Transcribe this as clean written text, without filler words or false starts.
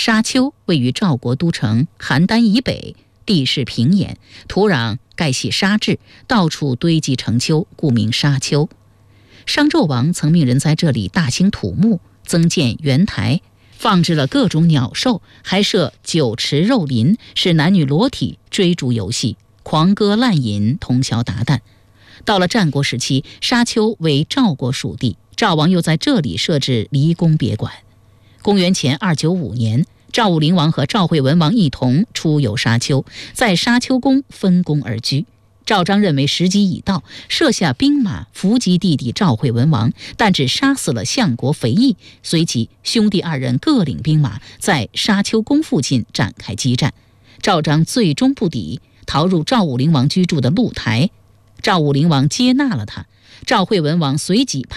沙丘位于赵国都城邯郸以北，地势平野，土壤盖系沙质，到处堆积成丘，故名沙丘。商纣王曾命人在这里大兴土木，增建圆台，放置了各种鸟兽，还设酒池肉林，使男女裸体追逐游戏，狂歌滥饮，通宵达旦。到了战国时期，沙丘为赵国属地，赵王又在这里设置离宫别馆。公元前295年，赵武灵王和赵惠文王一同出游沙丘，在沙丘宫分宫而居。赵章认为时机已到，设下兵马伏击弟弟赵惠文王，但只杀死了相国肥义。随即兄弟二人各领兵马，在沙丘宫附近展开激战。赵章最终不敌，逃入赵武灵王居住的露台。赵武灵王接纳了他，赵惠文王随即派